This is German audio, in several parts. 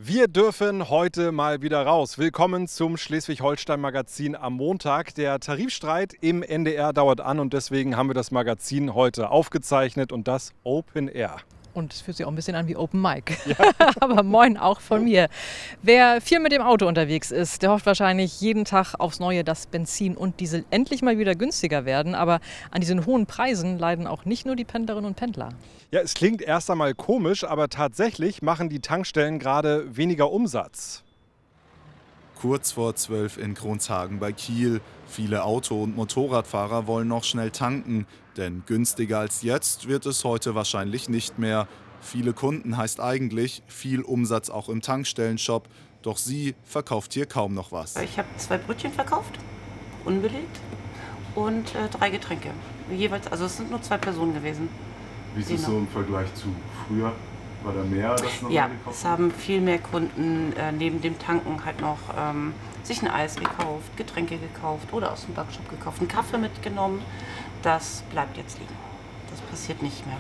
Wir dürfen heute mal wieder raus. Willkommen zum Schleswig-Holstein-Magazin am Montag. Der Tarifstreit im NDR dauert an und deswegen haben wir das Magazin heute aufgezeichnet und das Open Air. Und es fühlt sich auch ein bisschen an wie Open Mic. Ja. Aber moin auch von mir. Wer viel mit dem Auto unterwegs ist, der hofft wahrscheinlich jeden Tag aufs Neue, dass Benzin und Diesel endlich mal wieder günstiger werden. Aber an diesen hohen Preisen leiden auch nicht nur die Pendlerinnen und Pendler. Ja, es klingt erst einmal komisch, aber tatsächlich machen die Tankstellen gerade weniger Umsatz. Kurz vor 12 in Kronshagen bei Kiel. Viele Auto- und Motorradfahrer wollen noch schnell tanken. Denn günstiger als jetzt wird es heute wahrscheinlich nicht mehr. Viele Kunden heißt eigentlich viel Umsatz auch im Tankstellenshop. Doch sie verkauft hier kaum noch was. Ich habe 2 Brötchen verkauft, unbelegt, und 3 Getränke. Jeweils, also es sind nur 2 Personen gewesen. Wie ist es so im Vergleich zu früher? War da mehr, das noch Ja, gekauft? es haben viel mehr Kunden neben dem Tanken halt noch sich ein Eis gekauft, Getränke gekauft oder aus dem Backshop gekauft, einen Kaffee mitgenommen. Das bleibt jetzt liegen. Das passiert nicht mehr.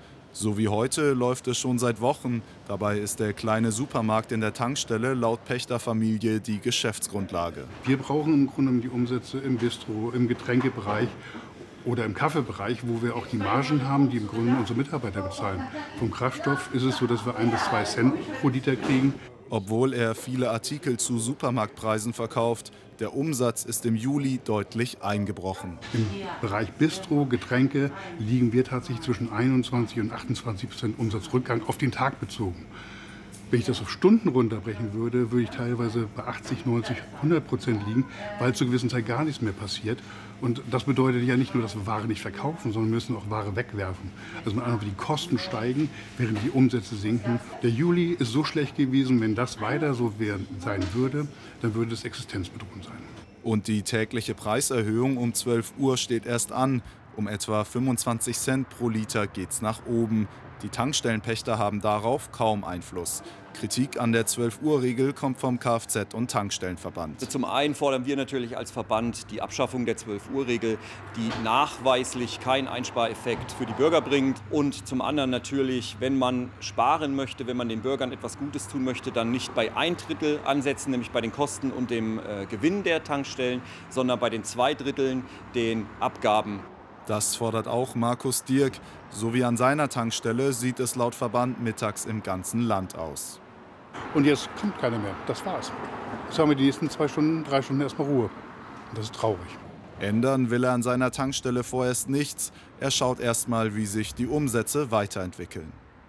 So wie heute läuft es schon seit Wochen. Dabei ist der kleine Supermarkt in der Tankstelle laut Pächterfamilie die Geschäftsgrundlage. Wir brauchen im Grunde die Umsätze im Bistro, im Getränkebereich oder im Kaffeebereich, wo wir auch die Margen haben, die im Grunde unsere Mitarbeiter bezahlen. Vom Kraftstoff ist es so, dass wir 1 bis 2 Cent pro Liter kriegen. Obwohl er viele Artikel zu Supermarktpreisen verkauft, der Umsatz ist im Juli deutlich eingebrochen. Im Bereich Bistro, Getränke liegen wir tatsächlich zwischen 21 und 28% Umsatzrückgang auf den Tag bezogen. Wenn ich das auf Stunden runterbrechen würde, würde ich teilweise bei 80, 90, 100% liegen, weil zu gewissen Zeit gar nichts mehr passiert. Und das bedeutet ja nicht nur, dass wir Ware nicht verkaufen, sondern wir müssen auch Ware wegwerfen. Also einfach die Kosten steigen, während die Umsätze sinken. Der Juli ist so schlecht gewesen, wenn das weiter so sein würde, dann würde es existenzbedrohend sein. Und die tägliche Preiserhöhung um 12 Uhr steht erst an. Um etwa 25 Cent pro Liter geht's nach oben. Die Tankstellenpächter haben darauf kaum Einfluss. Kritik an der 12-Uhr-Regel kommt vom Kfz- und Tankstellenverband. Zum einen fordern wir natürlich als Verband die Abschaffung der 12-Uhr-Regel, die nachweislich keinen Einspareffekt für die Bürger bringt. Und zum anderen natürlich, wenn man sparen möchte, wenn man den Bürgern etwas Gutes tun möchte, dann nicht bei 1/3 ansetzen, nämlich bei den Kosten und dem Gewinn der Tankstellen, sondern bei den 2/3 den Abgaben. Das fordert auch Markus Dirk. So wie an seiner Tankstelle sieht es laut Verband mittags im ganzen Land aus. Und jetzt kommt keiner mehr. Das war's. Jetzt haben wir die nächsten 2 Stunden, 3 Stunden erstmal Ruhe. Und das ist traurig. Ändern will er an seiner Tankstelle vorerst nichts. Er schaut erst mal, wie sich die Umsätze weiterentwickeln.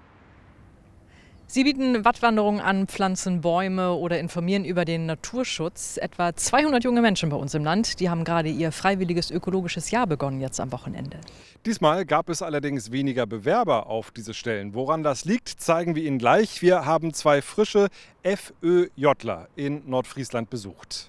Sie bieten Wattwanderungen an, pflanzen Bäume oder informieren über den Naturschutz. Etwa 200 junge Menschen bei uns im Land, die haben gerade ihr freiwilliges ökologisches Jahr begonnen, jetzt am Wochenende. Diesmal gab es allerdings weniger Bewerber auf diese Stellen. Woran das liegt, zeigen wir Ihnen gleich. Wir haben 2 frische FÖJler in Nordfriesland besucht.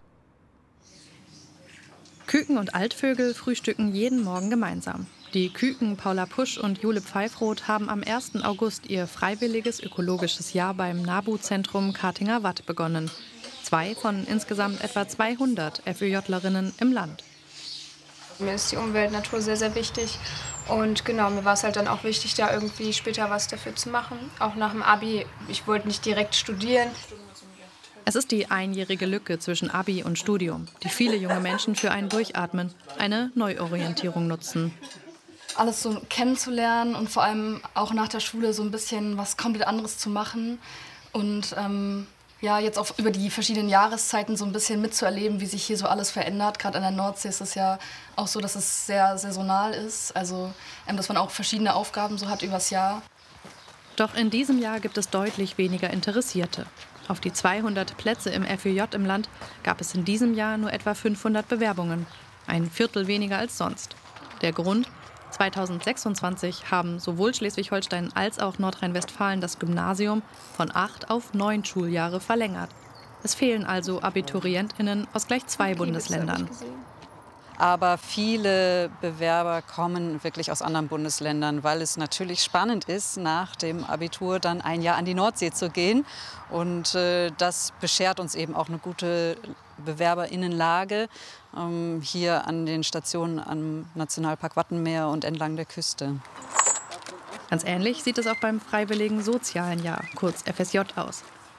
Küken und Altvögel frühstücken jeden Morgen gemeinsam. Die Küken Paula Pusch und Jule Pfeifroth haben am 1. August ihr freiwilliges ökologisches Jahr beim NABU-Zentrum Kartinger Watt begonnen. 2 von insgesamt etwa 200 FÖJlerinnen im Land. Mir ist die Umwelt, Natur sehr, sehr wichtig. Und genau, mir war es halt dann auch wichtig, da irgendwie später was dafür zu machen. Auch nach dem Abi. Ich wollte nicht direkt studieren. Es ist die einjährige Lücke zwischen Abi und Studium, die viele junge Menschen für ein Durchatmen, eine Neuorientierung nutzen. Alles so kennenzulernen und vor allem auch nach der Schule so ein bisschen was komplett anderes zu machen. Und ja, jetzt auch über die verschiedenen Jahreszeiten so ein bisschen mitzuerleben, wie sich hier so alles verändert. Gerade an der Nordsee ist es ja auch so, dass es sehr saisonal ist. Also, dass man auch verschiedene Aufgaben so hat übers Jahr. Doch in diesem Jahr gibt es deutlich weniger Interessierte. Auf die 200 Plätze im FÖJ im Land gab es in diesem Jahr nur etwa 500 Bewerbungen. Ein Viertel weniger als sonst. Der Grund? 2026 haben sowohl Schleswig-Holstein als auch Nordrhein-Westfalen das Gymnasium von 8 auf 9 Schuljahre verlängert. Es fehlen also AbiturientInnen aus gleich 2 Bundesländern. Aber viele Bewerber kommen wirklich aus anderen Bundesländern, weil es natürlich spannend ist, nach dem Abitur dann ein Jahr an die Nordsee zu gehen. Und das beschert uns eben auch eine gute BewerberInnenlage hier an den Stationen am Nationalpark Wattenmeer und entlang der Küste. Ganz ähnlich sieht es auch beim Freiwilligen Sozialen Jahr, kurz FSJ, aus.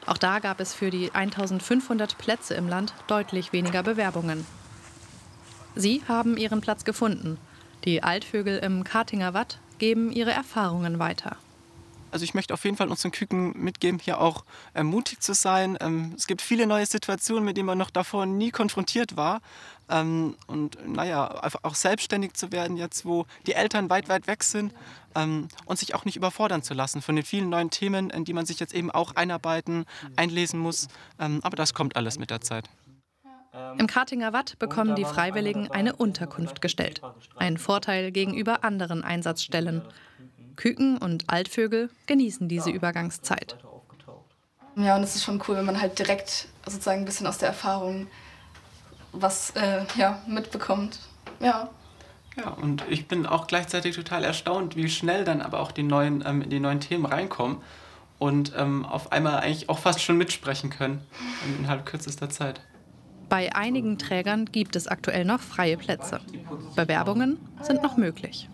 Auch da gab es für die 1500 Plätze im Land deutlich weniger Bewerbungen. Sie haben ihren Platz gefunden. Die Altvögel im Kartinger Watt geben ihre Erfahrungen weiter. Also ich möchte auf jeden Fall unseren Küken mitgeben, hier auch mutig zu sein. Es gibt viele neue Situationen, mit denen man noch davor nie konfrontiert war. Und einfach auch selbstständig zu werden jetzt, wo die Eltern weit, weit weg sind und sich auch nicht überfordern zu lassen von den vielen neuen Themen, in die man sich jetzt eben auch einlesen muss. Aber das kommt alles mit der Zeit. Im Kartinger Watt bekommen die Freiwilligen eine Unterkunft gestellt. Ein Vorteil gegenüber anderen Einsatzstellen. Küken und Altvögel genießen diese Übergangszeit. Ja, und es ist schon cool, wenn man halt direkt sozusagen ein bisschen aus der Erfahrung was mitbekommt. Ja. Ja, und ich bin auch gleichzeitig total erstaunt, wie schnell dann aber auch die neuen Themen reinkommen und auf einmal eigentlich auch fast schon mitsprechen können innerhalb kürzester Zeit. Bei einigen Trägern gibt es aktuell noch freie Plätze. Bewerbungen sind noch möglich.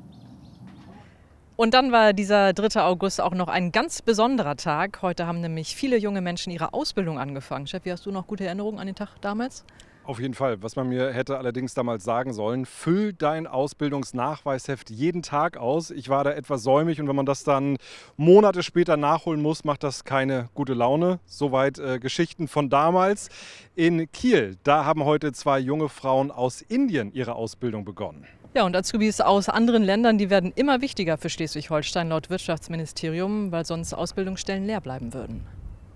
Und dann war dieser 3. August auch noch ein ganz besonderer Tag. Heute haben nämlich viele junge Menschen ihre Ausbildung angefangen. Steffi, hast du noch gute Erinnerungen an den Tag damals? Auf jeden Fall. Was man mir hätte allerdings damals sagen sollen, füll dein Ausbildungsnachweisheft jeden Tag aus. Ich war da etwas säumig und wenn man das dann Monate später nachholen muss, macht das keine gute Laune. Soweit Geschichten von damals. In Kiel, da haben heute 2 junge Frauen aus Indien ihre Ausbildung begonnen. Ja, und Azubis aus anderen Ländern, die werden immer wichtiger für Schleswig-Holstein laut Wirtschaftsministerium, weil sonst Ausbildungsstellen leer bleiben würden.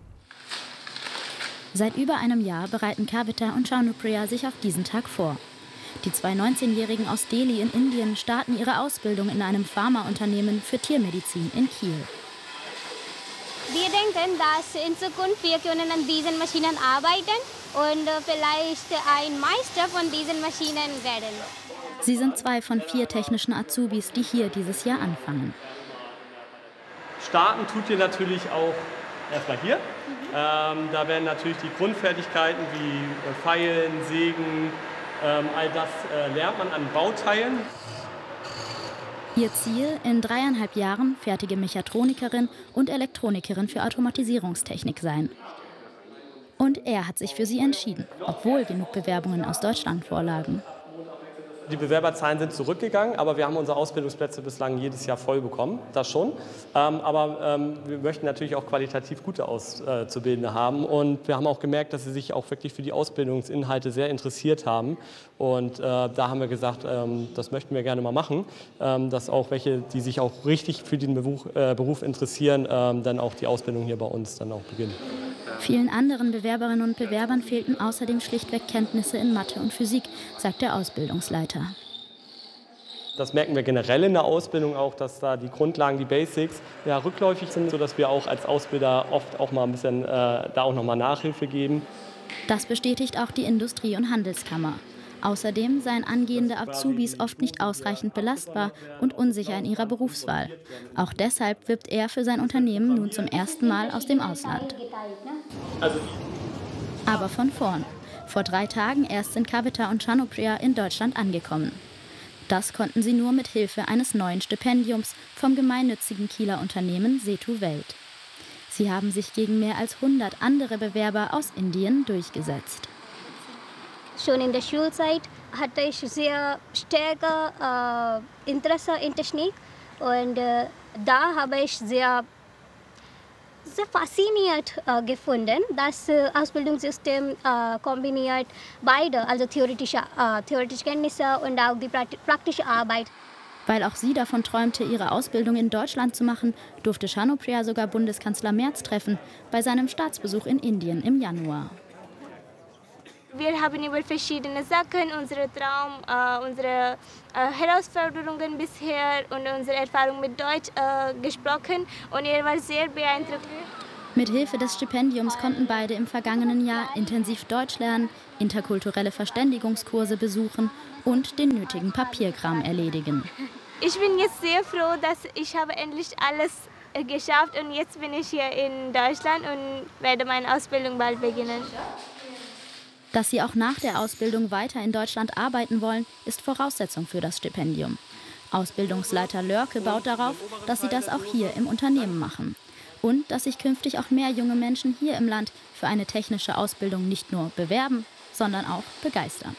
Seit über einem Jahr bereiten Kavita und Chanupriya sich auf diesen Tag vor. Die 2 19-Jährigen aus Delhi in Indien starten ihre Ausbildung in einem Pharmaunternehmen für Tiermedizin in Kiel. Wir denken, dass in Zukunft wir können an diesen Maschinen arbeiten und vielleicht ein Meister von diesen Maschinen werden. Sie sind 2 von 4 technischen Azubis, die hier dieses Jahr anfangen. Starten tut ihr natürlich auch erstmal hier. Da werden natürlich die Grundfertigkeiten wie Feilen, Sägen, all das lernt man an Bauteilen. Ihr Ziel, in 3,5 Jahren fertige Mechatronikerin und Elektronikerin für Automatisierungstechnik sein. Und er hat sich für sie entschieden, obwohl genug Bewerbungen aus Deutschland vorlagen. Die Bewerberzahlen sind zurückgegangen, aber wir haben unsere Ausbildungsplätze bislang jedes Jahr voll bekommen, das schon. Aber wir möchten natürlich auch qualitativ gute Auszubildende haben. Und wir haben auch gemerkt, dass sie sich auch wirklich für die Ausbildungsinhalte sehr interessiert haben. Und da haben wir gesagt, das möchten wir gerne mal machen, dass auch welche, die sich auch richtig für den Beruf interessieren, dann auch die Ausbildung hier bei uns dann auch beginnen. Vielen anderen Bewerberinnen und Bewerbern fehlten außerdem schlichtweg Kenntnisse in Mathe und Physik, sagt der Ausbildungsleiter. Das merken wir generell in der Ausbildung auch, dass da die Grundlagen, die Basics, rückläufig sind, sodass wir auch als Ausbilder oft auch mal ein bisschen da auch noch mal Nachhilfe geben. Das bestätigt auch die Industrie- und Handelskammer. Außerdem seien angehende Azubis oft nicht ausreichend belastbar und unsicher in ihrer Berufswahl. Auch deshalb wirbt er für sein Unternehmen nun zum ersten Mal aus dem Ausland. Aber von vorn. Vor 3 Tagen erst sind Kavita und Chanupriya in Deutschland angekommen. Das konnten sie nur mit Hilfe eines neuen Stipendiums vom gemeinnützigen Kieler Unternehmen Setu Welt. Sie haben sich gegen mehr als 100 andere Bewerber aus Indien durchgesetzt. Schon in der Schulzeit hatte ich sehr starke Interesse in Technik und da habe ich sehr fasziniert gefunden. Das Ausbildungssystem kombiniert beide, also theoretische Kenntnisse und auch die praktische Arbeit. Weil auch sie davon träumte, ihre Ausbildung in Deutschland zu machen, durfte Chanupriya sogar Bundeskanzler Merz treffen bei seinem Staatsbesuch in Indien im Januar. Wir haben über verschiedene Sachen, unsere Traum, unsere Herausforderungen bisher und unsere Erfahrung mit Deutsch gesprochen und er war sehr beeindruckt. Mit Hilfe des Stipendiums konnten beide im vergangenen Jahr intensiv Deutsch lernen, interkulturelle Verständigungskurse besuchen und den nötigen Papierkram erledigen. Ich bin jetzt sehr froh, dass ich habe endlich alles geschafft und jetzt bin ich hier in Deutschland und werde meine Ausbildung bald beginnen. Dass sie auch nach der Ausbildung weiter in Deutschland arbeiten wollen, ist Voraussetzung für das Stipendium. Ausbildungsleiter Lörke baut darauf, dass sie das auch hier im Unternehmen machen. Und dass sich künftig auch mehr junge Menschen hier im Land für eine technische Ausbildung nicht nur bewerben, sondern auch begeistern.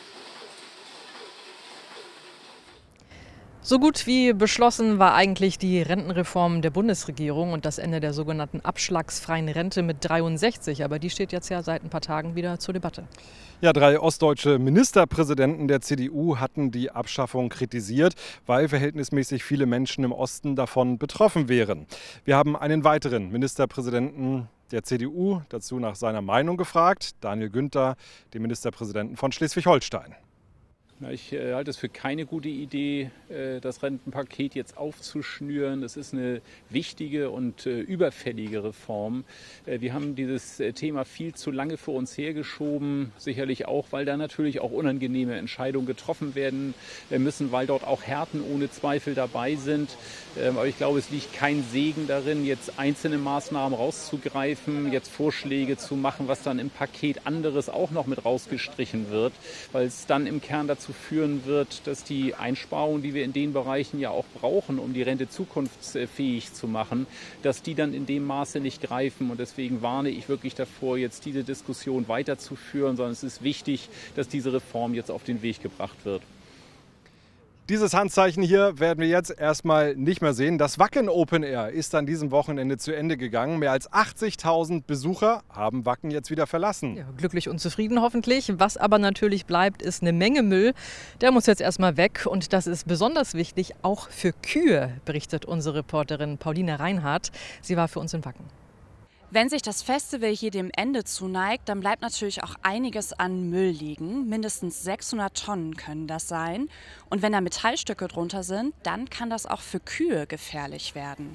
So gut wie beschlossen war eigentlich die Rentenreform der Bundesregierung und das Ende der sogenannten abschlagsfreien Rente mit 63. Aber die steht jetzt ja seit ein paar Tagen wieder zur Debatte. Ja, 3 ostdeutsche Ministerpräsidenten der CDU hatten die Abschaffung kritisiert, weil verhältnismäßig viele Menschen im Osten davon betroffen wären. Wir haben einen weiteren Ministerpräsidenten der CDU dazu nach seiner Meinung gefragt, Daniel Günther, den Ministerpräsidenten von Schleswig-Holstein. Ich halte es für keine gute Idee, das Rentenpaket jetzt aufzuschnüren. Das ist eine wichtige und überfällige Reform. Wir haben dieses Thema viel zu lange vor uns hergeschoben, sicherlich auch, weil da natürlich auch unangenehme Entscheidungen getroffen werden müssen, weil dort auch Härten ohne Zweifel dabei sind. Aber ich glaube, es liegt kein Segen darin, jetzt einzelne Maßnahmen rauszugreifen, jetzt Vorschläge zu machen, was dann im Paket anderes auch noch mit rausgestrichen wird, weil es dann im Kern dazu führen wird, dass die Einsparungen, die wir in den Bereichen ja auch brauchen, um die Rente zukunftsfähig zu machen, dass die dann in dem Maße nicht greifen. Und deswegen warne ich wirklich davor, jetzt diese Diskussion weiterzuführen, sondern es ist wichtig, dass diese Reform jetzt auf den Weg gebracht wird. Dieses Handzeichen hier werden wir jetzt erstmal nicht mehr sehen. Das Wacken Open Air ist an diesem Wochenende zu Ende gegangen. Mehr als 80.000 Besucher haben Wacken jetzt wieder verlassen. Ja, glücklich und zufrieden hoffentlich. Was aber natürlich bleibt, ist eine Menge Müll. Der muss jetzt erstmal weg und das ist besonders wichtig, auch für Kühe, berichtet unsere Reporterin Pauline Reinhardt. Sie war für uns in Wacken. Wenn sich das Festival hier dem Ende zuneigt, dann bleibt natürlich auch einiges an Müll liegen. Mindestens 600 Tonnen können das sein. Und wenn da Metallstücke drunter sind, dann kann das auch für Kühe gefährlich werden.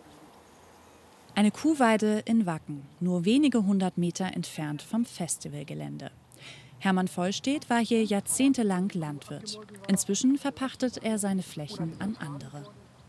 Eine Kuhweide in Wacken, nur wenige 100 Meter entfernt vom Festivalgelände. Hermann Vollstedt war hier jahrzehntelang Landwirt. Inzwischen verpachtet er seine Flächen an andere.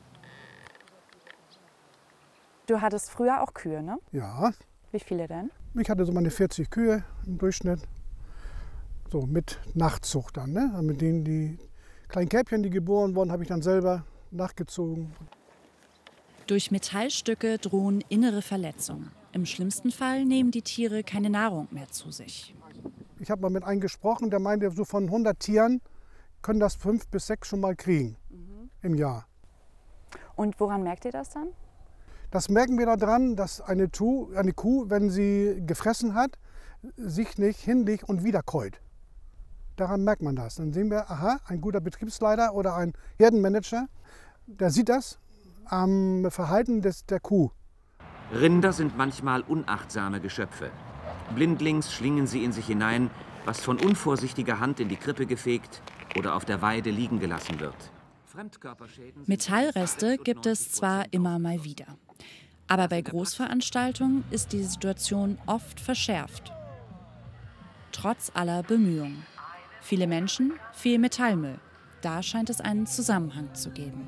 Du hattest früher auch Kühe, ne? Ja. Wie viele denn? Ich hatte so meine 40 Kühe im Durchschnitt. So mit Nachzucht dann, ne? Mit denen die kleinen Kälbchen, die geboren wurden, habe ich dann selber nachgezogen. Durch Metallstücke drohen innere Verletzungen. Im schlimmsten Fall nehmen die Tiere keine Nahrung mehr zu sich. Ich habe mal mit einem gesprochen, der meinte, so von 100 Tieren können das 5 bis 6 schon mal kriegen im Jahr. Und woran merkt ihr das dann? Das merken wir daran, dass eine Kuh, wenn sie gefressen hat, sich nicht hinlegt und wieder keult. Daran merkt man das. Dann sehen wir, aha, ein guter Betriebsleiter oder ein Herdenmanager, der sieht das am Verhalten der Kuh. Rinder sind manchmal unachtsame Geschöpfe. Blindlings schlingen sie in sich hinein, was von unvorsichtiger Hand in die Krippe gefegt oder auf der Weide liegen gelassen wird. Metallreste gibt es zwar immer mal wieder. Aber bei Großveranstaltungen ist die Situation oft verschärft. Trotz aller Bemühungen. Viele Menschen, viel Metallmüll. Da scheint es einen Zusammenhang zu geben.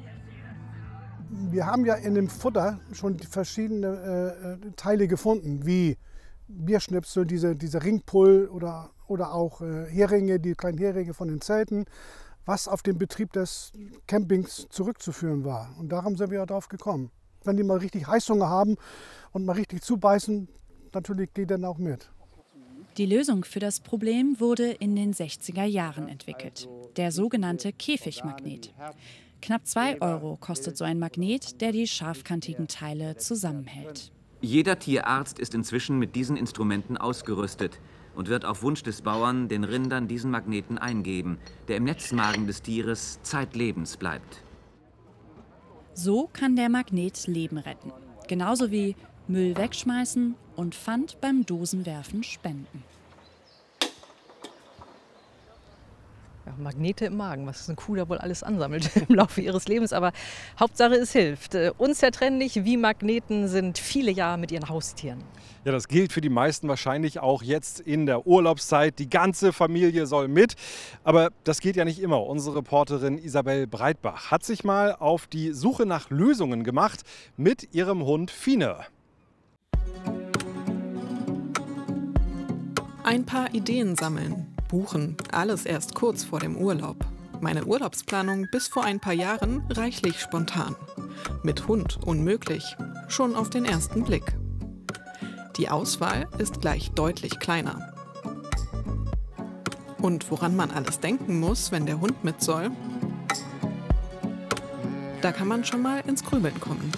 Wir haben ja in dem Futter schon verschiedene Teile gefunden, wie Bierschnipsel, diese Ringpull oder auch Heringe, die kleinen Heringe von den Zelten, was auf den Betrieb des Campings zurückzuführen war. Und darum sind wir ja drauf gekommen. Wenn die mal richtig Heißhunger haben und mal richtig zubeißen, natürlich geht dann auch mit. Die Lösung für das Problem wurde in den 60er Jahren entwickelt. Der sogenannte Käfigmagnet. Knapp 2 € kostet so ein Magnet, der die scharfkantigen Teile zusammenhält. Jeder Tierarzt ist inzwischen mit diesen Instrumenten ausgerüstet und wird auf Wunsch des Bauern den Rindern diesen Magneten eingeben, der im Netzmagen des Tieres zeitlebens bleibt. So kann der Magnet Leben retten. Genauso wie Müll wegschmeißen und Pfand beim Dosenwerfen spenden. Ja, Magnete im Magen, was eine Kuh da wohl alles ansammelt im Laufe ihres Lebens. Aber Hauptsache es hilft. Unzertrennlich wie Magneten sind viele ja mit ihren Haustieren. Ja, das gilt für die meisten wahrscheinlich auch jetzt in der Urlaubszeit. Die ganze Familie soll mit. Aber das geht ja nicht immer. Unsere Reporterin Isabel Breitbach hat sich mal auf die Suche nach Lösungen gemacht mit ihrem Hund Fine. Ein paar Ideen sammeln, buchen, alles erst kurz vor dem Urlaub. Meine Urlaubsplanung bis vor ein paar Jahren reichlich spontan. Mit Hund unmöglich. schon auf den ersten Blick. Die Auswahl ist gleich deutlich kleiner. Und woran man alles denken muss, wenn der Hund mit soll, da kann man schon mal ins Grübeln kommen.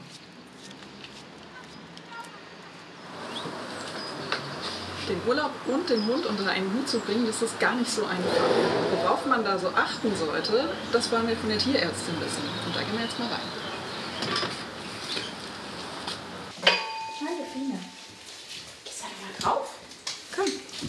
Den Urlaub und den Hund unter einen Hut zu bringen, das ist gar nicht so einfach. Worauf man da so achten sollte, das wollen wir von der Tierärztin wissen. Und da gehen wir jetzt mal rein. Hallo Fine. Gehst du da mal drauf? Komm.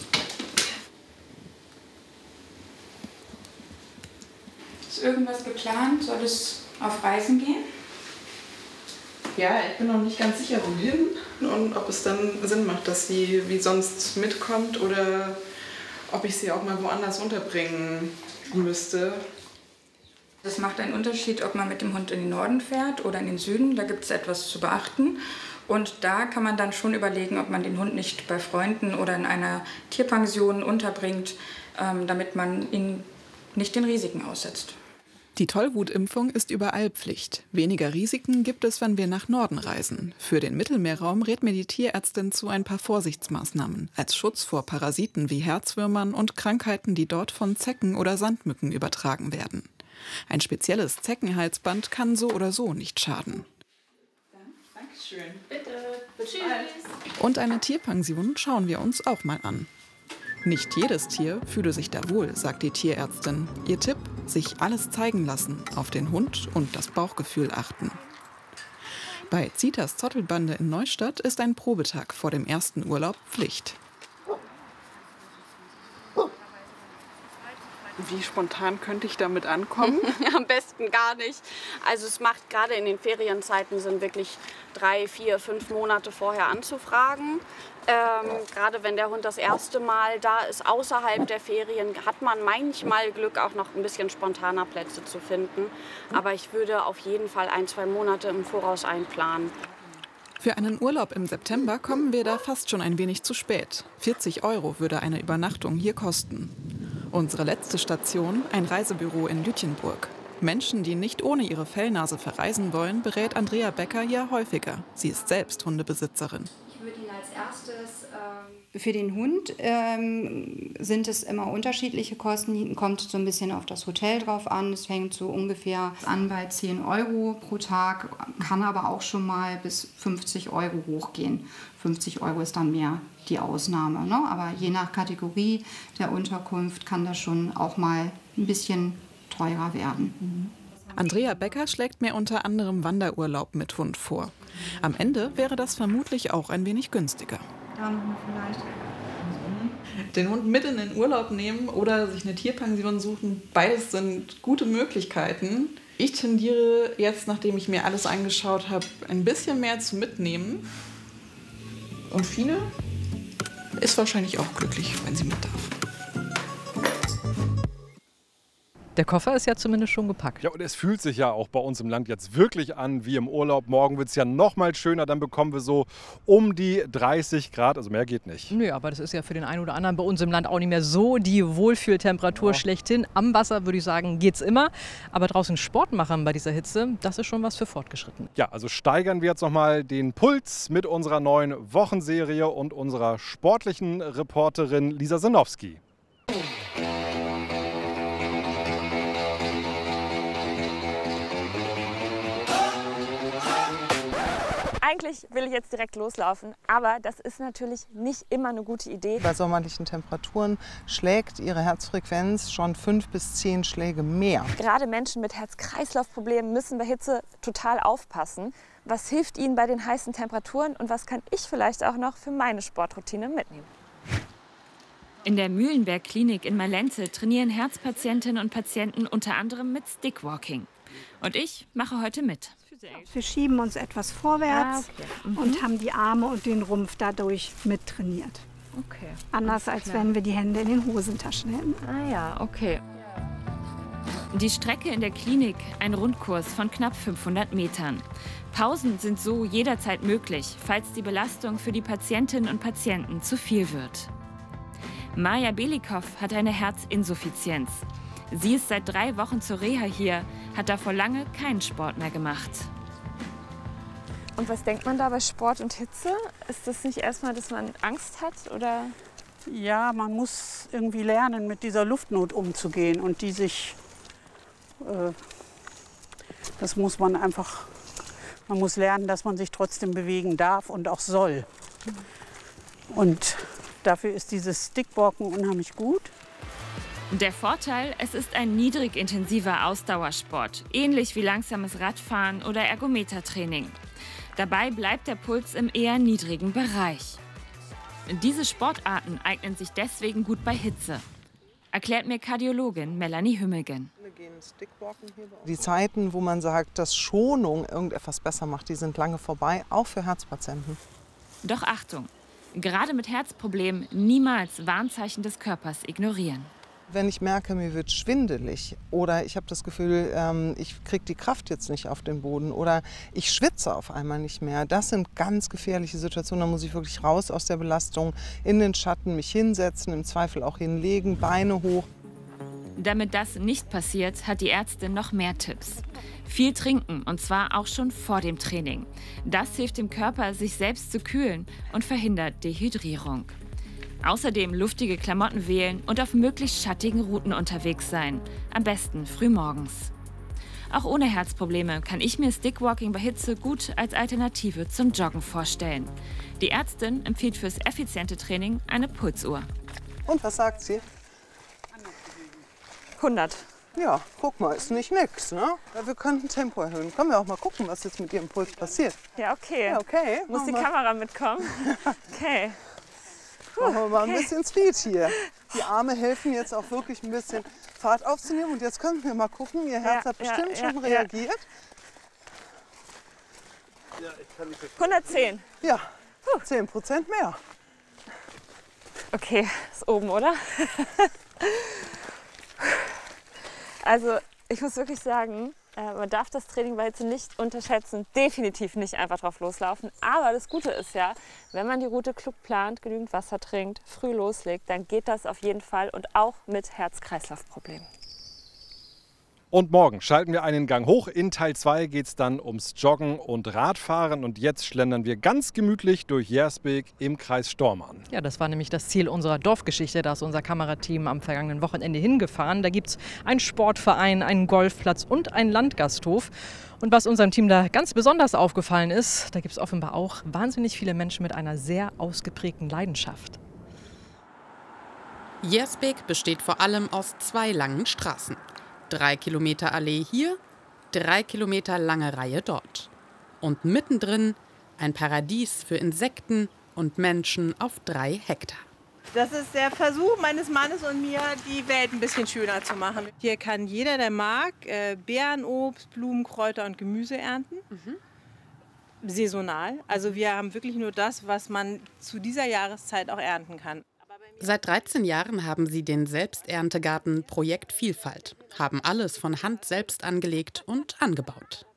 Ist irgendwas geplant? Soll es auf Reisen gehen? Ja, ich bin noch nicht ganz sicher, wohin und ob es dann Sinn macht, dass sie wie sonst mitkommt oder ob ich sie auch mal woanders unterbringen müsste. Das macht einen Unterschied, ob man mit dem Hund in den Norden fährt oder in den Süden. Da gibt es etwas zu beachten. Und da kann man dann schon überlegen, ob man den Hund nicht bei Freunden oder in einer Tierpension unterbringt, damit man ihn nicht den Risiken aussetzt. Die Tollwutimpfung ist überall Pflicht. Weniger Risiken gibt es, wenn wir nach Norden reisen. Für den Mittelmeerraum rät mir die Tierärztin zu ein paar Vorsichtsmaßnahmen als Schutz vor Parasiten wie Herzwürmern und Krankheiten, die dort von Zecken oder Sandmücken übertragen werden. Ein spezielles Zeckenhalsband kann so oder so nicht schaden. Dankeschön. Bitte. Tschüss. Und eine Tierpension schauen wir uns auch mal an. Nicht jedes Tier fühle sich da wohl, sagt die Tierärztin. Ihr Tipp: sich alles zeigen lassen, auf den Hund und das Bauchgefühl achten. Bei Zitas Zottelbande in Neustadt ist ein Probetag vor dem ersten Urlaub Pflicht. Wie spontan könnte ich damit ankommen? Am besten gar nicht. Also es macht gerade in den Ferienzeiten Sinn, wirklich 3, 4, 5 Monate vorher anzufragen. Gerade wenn der Hund das erste Mal da ist, außerhalb der Ferien, hat man manchmal Glück, auch noch ein bisschen spontaner Plätze zu finden. Aber ich würde auf jeden Fall 1, 2 Monate im Voraus einplanen. Für einen Urlaub im September kommen wir da fast schon ein wenig zu spät. 40 € würde eine Übernachtung hier kosten. Unsere letzte Station, ein Reisebüro in Lütjenburg. Menschen, die nicht ohne ihre Fellnase verreisen wollen, berät Andrea Becker hier häufiger. Sie ist selbst Hundebesitzerin. Ich würde ihn als erstes... Für den Hund sind es immer unterschiedliche Kosten. Kommt so ein bisschen auf das Hotel drauf an. Es fängt so ungefähr an bei 10 € pro Tag, kann aber auch schon mal bis 50 € hochgehen. 50 € ist dann mehr die Ausnahme, ne? Aber je nach Kategorie der Unterkunft kann das schon auch mal ein bisschen teurer werden. Andrea Becker schlägt mir unter anderem Wanderurlaub mit Hund vor. Am Ende wäre das vermutlich auch ein wenig günstiger. Da nochmal vielleicht. Den Hund mit in den Urlaub nehmen oder sich eine Tierpension suchen, beides sind gute Möglichkeiten. Ich tendiere jetzt, nachdem ich mir alles angeschaut habe, ein bisschen mehr zu mitnehmen. Und Fine ist wahrscheinlich auch glücklich, wenn sie mit darf. Der Koffer ist ja zumindest schon gepackt. Ja, und es fühlt sich ja auch bei uns im Land jetzt wirklich an wie im Urlaub. Morgen wird es ja noch mal schöner, dann bekommen wir so um die 30 Grad, also mehr geht nicht. Nö, aber das ist ja für den einen oder anderen bei uns im Land auch nicht mehr so die Wohlfühltemperatur schlechthin. Am Wasser würde ich sagen, geht's immer. Aber draußen Sport machen bei dieser Hitze, das ist schon was für Fortgeschrittene. Ja, also steigern wir jetzt noch mal den Puls mit unserer neuen Wochenserie und unserer sportlichen Reporterin Lisa Sinowski. Eigentlich will ich jetzt direkt loslaufen, aber das ist natürlich nicht immer eine gute Idee. Bei sommerlichen Temperaturen schlägt ihre Herzfrequenz schon 5 bis 10 Schläge mehr. Gerade Menschen mit Herz-Kreislauf-Problemen müssen bei Hitze total aufpassen. Was hilft ihnen bei den heißen Temperaturen und was kann ich vielleicht auch noch für meine Sportroutine mitnehmen? In der Mühlenberg-Klinik in Malenze trainieren Herzpatientinnen und Patienten unter anderem mit Stickwalking. Und ich mache heute mit. Wir schieben uns etwas vorwärts und haben die Arme und den Rumpf dadurch mittrainiert. Okay. Anders als wenn wir die Hände in den Hosentaschen hätten. Ah ja, okay. Die Strecke in der Klinik, ein Rundkurs von knapp 500 Metern. Pausen sind so jederzeit möglich, falls die Belastung für die Patientinnen und Patienten zu viel wird. Maja Belikow hat eine Herzinsuffizienz. Sie ist seit 3 Wochen zur Reha hier, hat davor lange keinen Sport mehr gemacht. Und was denkt man da bei Sport und Hitze? Ist das nicht erstmal, dass man Angst hat? Oder? Ja, man muss irgendwie lernen, mit dieser Luftnot umzugehen. Und die sich, das muss man einfach, man muss lernen, dass man sich trotzdem bewegen darf und auch soll. Und dafür ist dieses Stickbalken unheimlich gut. Der Vorteil, es ist ein niedrig intensiver Ausdauersport, ähnlich wie langsames Radfahren oder Ergometertraining. Dabei bleibt der Puls im eher niedrigen Bereich. Diese Sportarten eignen sich deswegen gut bei Hitze, erklärt mir Kardiologin Melanie Hümmelgen. Die Zeiten, wo man sagt, dass Schonung irgendetwas besser macht, die sind lange vorbei, auch für Herzpatienten. Doch Achtung, gerade mit Herzproblemen niemals Warnzeichen des Körpers ignorieren. Wenn ich merke, mir wird schwindelig oder ich habe das Gefühl, ich kriege die Kraft jetzt nicht auf den Boden oder ich schwitze auf einmal nicht mehr, das sind ganz gefährliche Situationen. Da muss ich wirklich raus aus der Belastung, in den Schatten, mich hinsetzen, im Zweifel auch hinlegen, Beine hoch. Damit das nicht passiert, hat die Ärztin noch mehr Tipps. Viel trinken, und zwar auch schon vor dem Training. Das hilft dem Körper, sich selbst zu kühlen und verhindert Dehydrierung. Außerdem luftige Klamotten wählen und auf möglichst schattigen Routen unterwegs sein. Am besten frühmorgens. Auch ohne Herzprobleme kann ich mir Stickwalking bei Hitze gut als Alternative zum Joggen vorstellen. Die Ärztin empfiehlt fürs effiziente Training eine Pulsuhr. Und was sagt sie? 100. Ja, guck mal, ist nicht nix, ne? Wir könnten Tempo erhöhen. Können wir auch mal gucken, was jetzt mit Ihrem Puls passiert. Ja, okay. Ja, okay. Muss die Kamera mitkommen? Okay. Machen wir mal ein bisschen Speed hier. Die Arme helfen jetzt auch wirklich ein bisschen Fahrt aufzunehmen. Und jetzt können wir mal gucken, Ihr Herz hat bestimmt schon reagiert. 110. Ja, 10% mehr. Okay, ist oben, oder? Also ich muss wirklich sagen, man darf das Training bei Hitze nicht unterschätzen, definitiv nicht einfach drauf loslaufen. Aber das Gute ist ja, wenn man die Route klug plant, genügend Wasser trinkt, früh loslegt, dann geht das auf jeden Fall und auch mit Herz-Kreislauf-Problemen. Und morgen schalten wir einen Gang hoch. In Teil 2 geht es dann ums Joggen und Radfahren. Und jetzt schlendern wir ganz gemütlich durch Jersbek im Kreis Stormarn. Ja, das war nämlich das Ziel unserer Dorfgeschichte. Da ist unser Kamerateam am vergangenen Wochenende hingefahren. Da gibt es einen Sportverein, einen Golfplatz und einen Landgasthof. Und was unserem Team da ganz besonders aufgefallen ist, da gibt es offenbar auch wahnsinnig viele Menschen mit einer sehr ausgeprägten Leidenschaft. Jersbek besteht vor allem aus 2 langen Straßen. 3 Kilometer Allee hier, 3 Kilometer lange Reihe dort. Und mittendrin ein Paradies für Insekten und Menschen auf 3 Hektar. Das ist der Versuch meines Mannes und mir, die Welt ein bisschen schöner zu machen. Hier kann jeder, der mag, Beerenobst, Blumen, Kräuter und Gemüse ernten. Saisonal. Also wir haben wirklich nur das, was man zu dieser Jahreszeit auch ernten kann. Seit 13 Jahren haben sie den Selbsterntegarten Projekt Vielfalt, haben alles von Hand selbst angelegt und angebaut.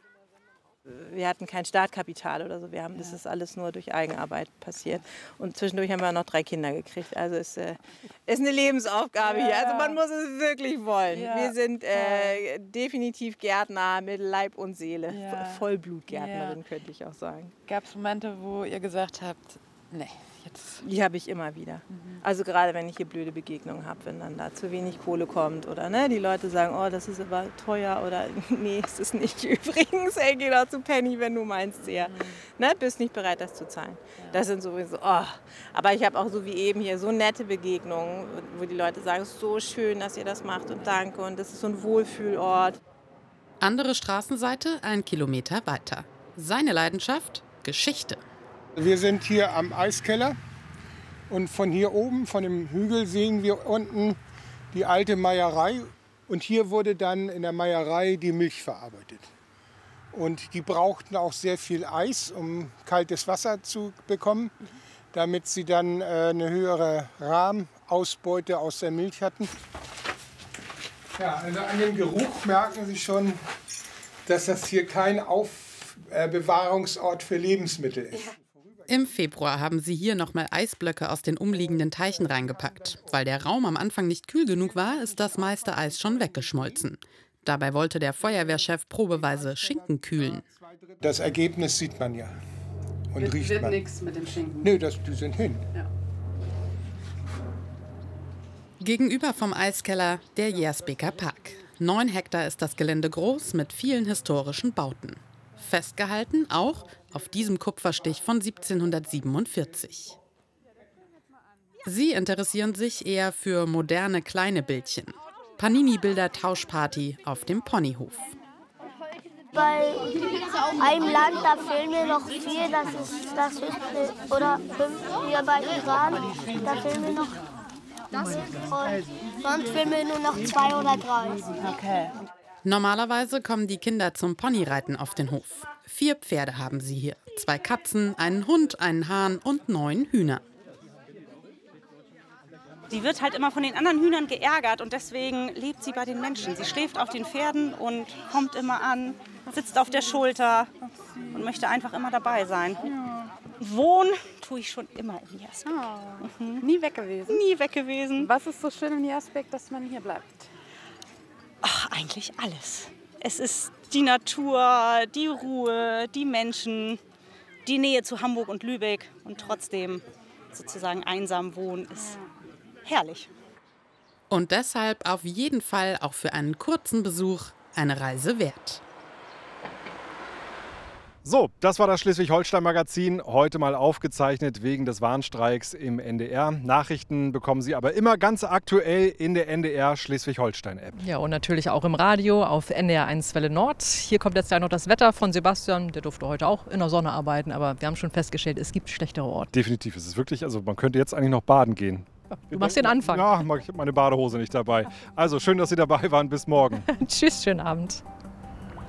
Wir hatten kein Startkapital oder so, das ist alles nur durch Eigenarbeit passiert. Und zwischendurch haben wir noch 3 Kinder gekriegt, also ist eine Lebensaufgabe hier, also man muss es wirklich wollen. Ja. Wir sind definitiv Gärtner mit Leib und Seele, Vollblutgärtnerin könnte ich auch sagen. Gab es Momente, wo ihr gesagt habt, nee, jetzt? Die habe ich immer wieder. Also gerade wenn ich hier blöde Begegnungen habe, wenn dann da zu wenig Kohle kommt oder die Leute sagen, oh, das ist aber teuer oder nee, es ist nicht übrigens, ey, geh doch zu Penny, wenn du meinst sehr. Bist nicht bereit, das zu zahlen. Ja. Das sind sowieso, aber ich habe auch so wie eben hier so nette Begegnungen, wo die Leute sagen, es ist so schön, dass ihr das macht und danke und das ist so ein Wohlfühlort. Andere Straßenseite, 1 Kilometer weiter. Seine Leidenschaft, Geschichte. Wir sind hier am Eiskeller und von hier oben, von dem Hügel, sehen wir unten die alte Meierei. Und hier wurde dann in der Meierei die Milch verarbeitet. Und die brauchten auch sehr viel Eis, um kaltes Wasser zu bekommen, damit sie dann eine höhere Rahmenausbeute aus der Milch hatten. Ja, also an dem Geruch merken Sie schon, dass das hier kein Aufbewahrungsort für Lebensmittel ist. Ja. Im Februar haben sie hier nochmal Eisblöcke aus den umliegenden Teichen reingepackt. Weil der Raum am Anfang nicht kühl genug war, ist das meiste Eis schon weggeschmolzen. Dabei wollte der Feuerwehrchef probeweise Schinken kühlen. Das Ergebnis sieht man ja und riecht Wird man. nichts mit dem Schinken. Nö, die sind hin. Ja. Gegenüber vom Eiskeller der Jersbeker Park. 9 Hektar ist das Gelände groß mit vielen historischen Bauten. Festgehalten auch auf diesem Kupferstich von 1747. Sie interessieren sich eher für moderne kleine Bildchen. Panini-Bilder-Tauschparty auf dem Ponyhof. Bei einem Land, da fehlen mir noch 4, das ist das höchste, oder 5, hier bei Iran, da fehlen mir noch das und sonst fehlen mir nur noch 2 oder 3. Okay. Normalerweise kommen die Kinder zum Ponyreiten auf den Hof. 4 Pferde haben sie hier, 2 Katzen, einen Hund, einen Hahn und 9 Hühner. Sie wird halt immer von den anderen Hühnern geärgert und deswegen lebt sie bei den Menschen. Sie schläft auf den Pferden und kommt immer an, sitzt auf der Schulter und möchte einfach immer dabei sein. Ja. Wohnen tue ich schon immer in Jersbeek. Oh. Nie weg gewesen? Nie weg gewesen. Was ist so schön in Jersbeek, dass man hier bleibt? Ach, eigentlich alles. Es ist die Natur, die Ruhe, die Menschen, die Nähe zu Hamburg und Lübeck und trotzdem sozusagen einsam wohnen ist herrlich. Und deshalb auf jeden Fall auch für einen kurzen Besuch eine Reise wert. So, das war das Schleswig-Holstein-Magazin, heute mal aufgezeichnet wegen des Warnstreiks im NDR. Nachrichten bekommen Sie aber immer ganz aktuell in der NDR Schleswig-Holstein-App. Ja, und natürlich auch im Radio auf NDR 1 Welle Nord. Hier kommt jetzt gleich noch das Wetter von Sebastian. Der durfte heute auch in der Sonne arbeiten, aber wir haben schon festgestellt, es gibt schlechtere Orte. Definitiv, es ist wirklich, also man könnte jetzt eigentlich noch baden gehen. Du machst den Anfang. Ja, ich habe meine Badehose nicht dabei. Also schön, dass Sie dabei waren. Bis morgen. Tschüss, schönen Abend.